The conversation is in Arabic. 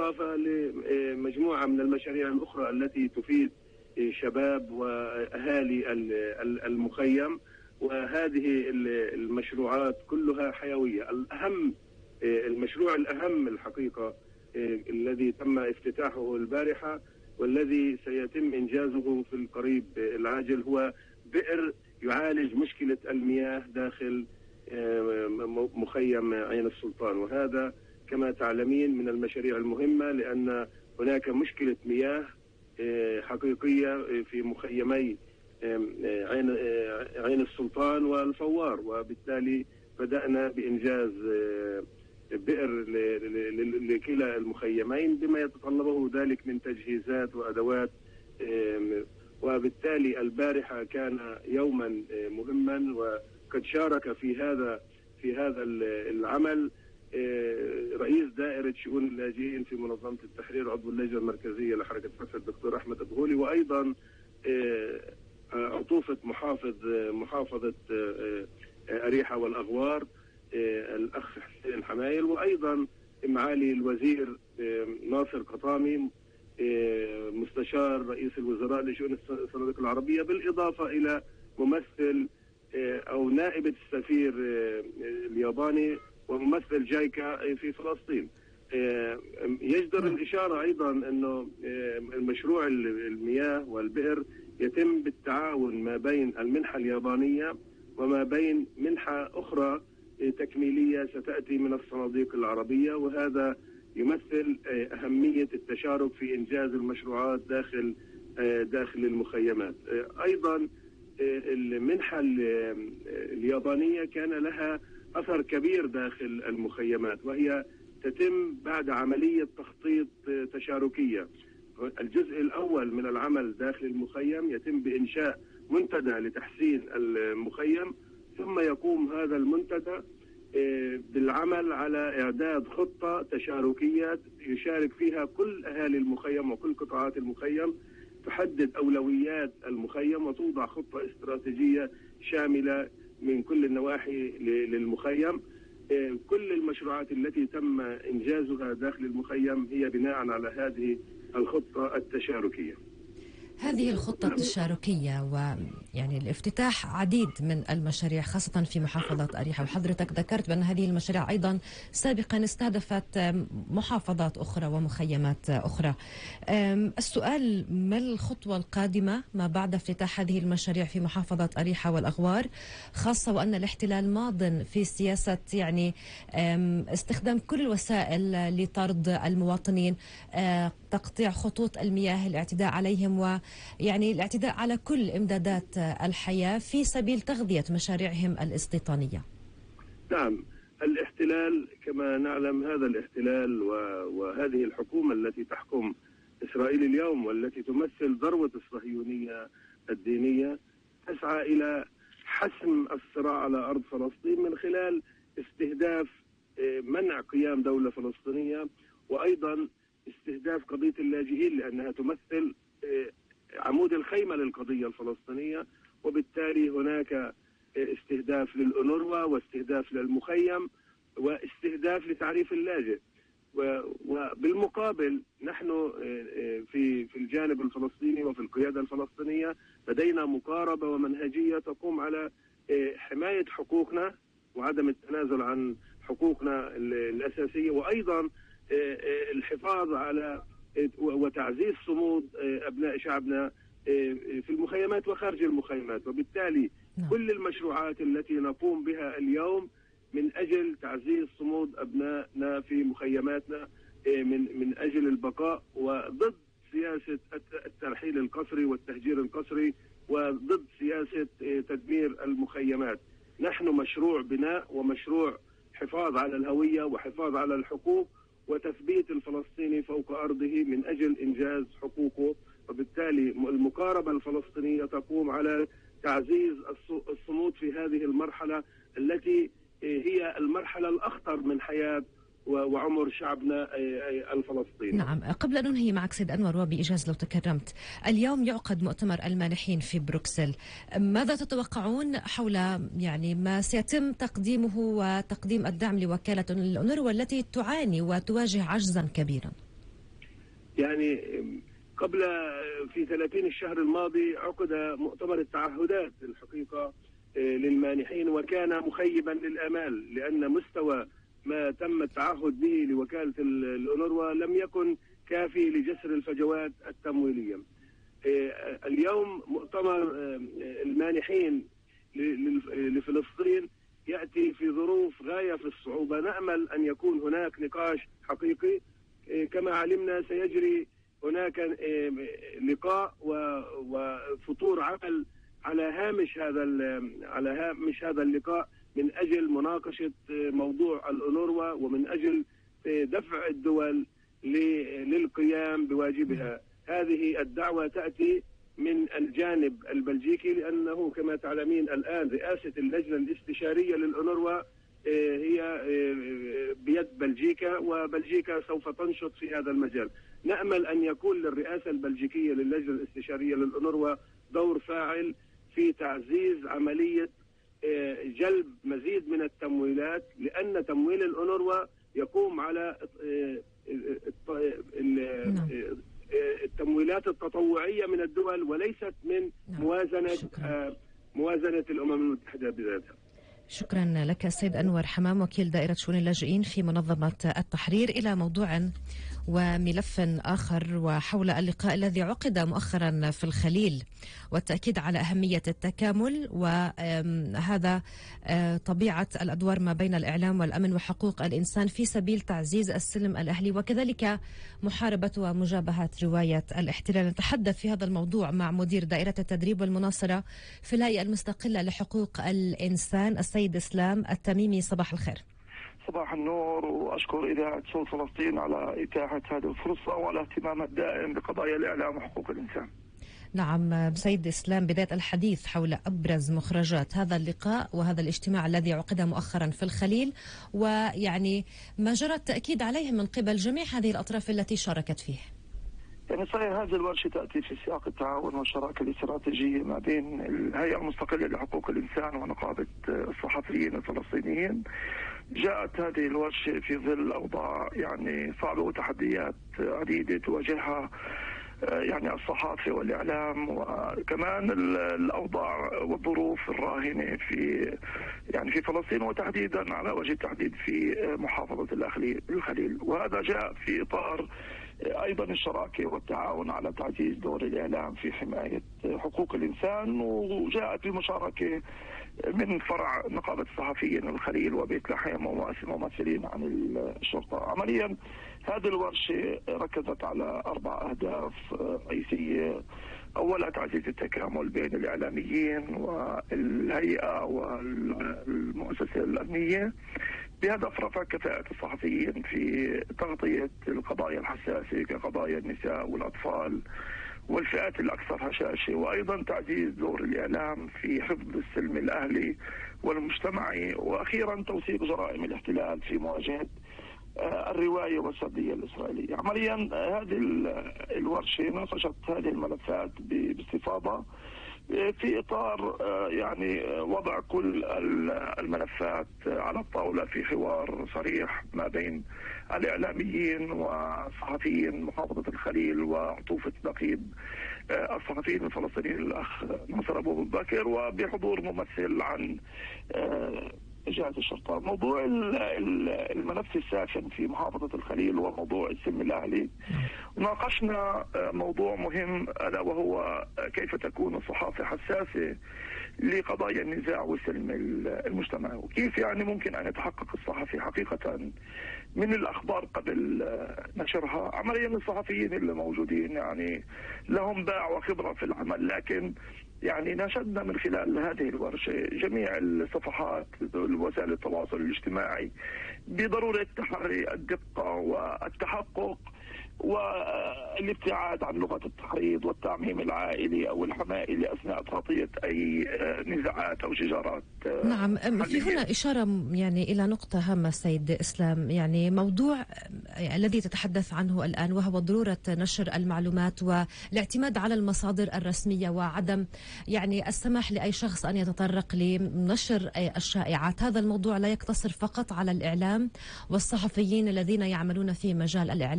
بالإضافة لمجموعة من المشاريع الأخرى التي تفيد شباب وأهالي المخيم. وهذه المشروعات كلها حيوية. المشروع الأهم الحقيقة الذي تم افتتاحه البارحة والذي سيتم إنجازه في القريب العاجل هو بئر يعالج مشكلة المياه داخل مخيم عين السلطان، وهذا كما تعلمين من المشاريع المهمة، لأن هناك مشكلة مياه حقيقية في مخيمي عين السلطان والفوار، وبالتالي بدأنا بإنجاز بئر لكلا المخيمين بما يتطلبه ذلك من تجهيزات وأدوات. وبالتالي البارحة كان يوما مهما، وقد شارك في هذا العمل رئيس دائرة شؤون اللاجئين في منظمة التحرير عضو اللجنة المركزية لحركة فتح الدكتور أحمد أبهولي، وأيضا عطوفة محافظة أريحة والأغوار الأخ حسين حمايل، وأيضا معالي الوزير ناصر قطامي مستشار رئيس الوزراء لشؤون الصناديق العربية، بالإضافة إلى ممثل أو نائبة السفير الياباني وممثل جايكا في فلسطين. يجدر الإشارة أيضا أنه المشروع المياه والبئر يتم بالتعاون ما بين المنحة اليابانية وما بين منحة أخرى تكميلية ستأتي من الصناديق العربية، وهذا يمثل أهمية التشارك في إنجاز المشروعات داخل المخيمات. أيضا المنحة اليابانية كان لها أثر كبير داخل المخيمات، وهي تتم بعد عملية تخطيط تشاركية. الجزء الأول من العمل داخل المخيم يتم بإنشاء منتدى لتحسين المخيم، ثم يقوم هذا المنتدى بالعمل على إعداد خطة تشاركية يشارك فيها كل أهالي المخيم وكل قطاعات المخيم، تحدد أولويات المخيم وتوضع خطة استراتيجية شاملة من كل النواحي للمخيم. كل المشروعات التي تم إنجازها داخل المخيم هي بناء على هذه الخطة التشاركية. هذه الخطة التشاركية ويعني الافتتاح عديد من المشاريع خاصة في محافظة أريحة، وحضرتك ذكرت بأن هذه المشاريع أيضا سابقا استهدفت محافظات أخرى ومخيمات أخرى. السؤال: ما الخطوة القادمة ما بعد افتتاح هذه المشاريع في محافظة أريحة والأغوار، خاصة وأن الاحتلال ماض في سياسة يعني استخدام كل الوسائل لطرد المواطنين، تقطيع خطوط المياه، الاعتداء عليهم، ويعني الاعتداء على كل إمدادات الحياة في سبيل تغذية مشاريعهم الاستيطانية؟ نعم، الاحتلال كما نعلم، هذا الاحتلال وهذه الحكومة التي تحكم إسرائيل اليوم والتي تمثل ذروة الصهيونية الدينية تسعى إلى حسم الصراع على أرض فلسطين من خلال استهداف منع قيام دولة فلسطينية، وأيضا استهداف قضية اللاجئين لأنها تمثل عمود الخيمة للقضية الفلسطينية، وبالتالي هناك استهداف للأونروا واستهداف للمخيم واستهداف لتعريف اللاجئ. وبالمقابل نحن في الجانب الفلسطيني وفي القيادة الفلسطينية لدينا مقاربة ومنهجية تقوم على حماية حقوقنا وعدم التنازل عن حقوقنا الأساسية، وأيضا الحفاظ على وتعزيز صمود أبناء شعبنا في المخيمات وخارج المخيمات. وبالتالي كل المشروعات التي نقوم بها اليوم من أجل تعزيز صمود أبنائنا في مخيماتنا من أجل البقاء وضد سياسة الترحيل القسري والتهجير القسري وضد سياسة تدمير المخيمات. نحن مشروع بناء ومشروع حفاظ على الهوية وحفاظ على الحقوق وتثبيت الفلسطيني فوق أرضه من أجل إنجاز حقوقه. وبالتالي المقاربة الفلسطينية تقوم على تعزيز الصمود في هذه المرحلة التي هي المرحلة الأخطر من حياة وعمر شعبنا الفلسطيني. نعم، قبل أن ننهي معك سيد أنور وبإيجاز لو تكرمت، اليوم يعقد مؤتمر المانحين في بروكسل، ماذا تتوقعون حول يعني ما سيتم تقديمه وتقديم الدعم لوكالة الأونروا التي تعاني وتواجه عجزا كبيرا؟ يعني قبل في 30 الشهر الماضي عقد مؤتمر التعهدات الحقيقة للمانحين، وكان مخيبا للآمال، لأن مستوى ما تم التعهد به لوكالة الأونروا لم يكن كافي لجسر الفجوات التمويلية. اليوم مؤتمر المانحين لفلسطين يأتي في ظروف غاية في الصعوبة. نأمل أن يكون هناك نقاش حقيقي. كما علمنا سيجري هناك لقاء وفطور عمل على هامش هذا اللقاء من أجل مناقشة موضوع الأونروا، ومن أجل دفع الدول للقيام بواجبها. هذه الدعوة تأتي من الجانب البلجيكي، لأنه كما تعلمين الآن رئاسة اللجنة الاستشارية للأونروا هي بيد بلجيكا، وبلجيكا سوف تنشط في هذا المجال. نأمل أن يكون للرئاسة البلجيكية للجنة الاستشارية للأونروا دور فاعل في تعزيز عملية جلب مزيد من التمويلات، لأن تمويل الأونروا يقوم على التمويلات التطوعية من الدول، وليست من موازنة الأمم المتحدة بذاتها. شكرا لك السيد أنور حمام، وكيل دائرة شؤون اللاجئين في منظمة التحرير. إلى موضوع وملف آخر، وحول اللقاء الذي عقد مؤخرا في الخليل والتأكيد على أهمية التكامل، وهذا طبيعة الأدوار ما بين الإعلام والأمن وحقوق الإنسان في سبيل تعزيز السلم الأهلي، وكذلك محاربة ومجابهة رواية الاحتلال. نتحدث في هذا الموضوع مع مدير دائرة التدريب والمناصرة في الهيئة المستقلة لحقوق الإنسان السيد إسلام التميمي. صباح الخير. صباح النور، وأشكر إذاعة صوت فلسطين على إتاحة هذه الفرصة وعلى اهتمام الدائم بقضايا الإعلام وحقوق الإنسان. نعم سيد إسلام، بداية الحديث حول أبرز مخرجات هذا اللقاء وهذا الاجتماع الذي عقد مؤخرا في الخليل، ويعني ما جرى التأكيد عليه من قبل جميع هذه الأطراف التي شاركت فيه. يعني صحيح هذه الورشة تأتي في سياق التعاون والشراكة الاستراتيجية ما بين الهيئة المستقلة لحقوق الإنسان ونقابة الصحفيين الفلسطينيين. جاءت هذه الورشة في ظل أوضاع يعني صعبة وتحديات عديدة تواجهها يعني الصحافة والإعلام، وكمان الأوضاع والظروف الراهنة في فلسطين، وتحديدا على وجه التحديد في محافظة الخليل. وهذا جاء في إطار أيضا الشراكة والتعاون على تعزيز دور الإعلام في حماية حقوق الإنسان، وجاءت بمشاركة من فرع نقابة الصحفيين الخليل وبيت لحم وممثلين عن الشرطة. عمليا هذه الورشة ركزت على 4 أهداف رئيسية. أولها تعزيز التكامل بين الإعلاميين والهيئة والمؤسسة الأمنية بهدف رفع كفاءة الصحفيين في تغطية القضايا الحساسة كقضايا النساء والأطفال والفئات الأكثر هشاشة، وأيضا تعزيز دور الإعلام في حفظ السلم الأهلي والمجتمعي، وأخيرا توثيق جرائم الاحتلال في مواجهة الرواية والسردية الإسرائيلية. عمليا هذه الورشة ناقشت هذه الملفات باستفاضة في إطار يعني وضع كل الملفات على الطاولة في حوار صريح ما بين الإعلاميين وصحفيين محافظة الخليل وعطوفة نقيب الصحفيين الفلسطينيين الأخ ناصر أبو بكر، وبحضور ممثل عن جهة الشرطة. موضوع الملف الساخن في محافظة الخليل وموضوع السلم الأهلي. ناقشنا موضوع مهم ألا وهو كيف تكون الصحافة حساسة لقضايا النزاع والسلم المجتمعي، وكيف يعني ممكن أن يتحقق الصحفي حقيقة من الأخبار قبل نشرها. عمليا الصحفيين اللي موجودين يعني لهم باع وخبرة في العمل، لكن يعني ناشدنا من خلال هذه الورشة جميع الصفحات وسائل التواصل الاجتماعي بضرورة تحري الدقة والتحقق والابتعاد عن لغة التحريض والتعميم العائلي أو الحمائي أثناء تغطية أي نزاعات أو شجارات. نعم، في هنا إشارة يعني إلى نقطة هامة سيد إسلام، يعني موضوع الذي تتحدث عنه الآن وهو ضرورة نشر المعلومات والاعتماد على المصادر الرسمية وعدم يعني السماح لأي شخص أن يتطرق لنشر الشائعات. هذا الموضوع لا يقتصر فقط على الإعلام والصحفيين الذين يعملون في مجال الإعلام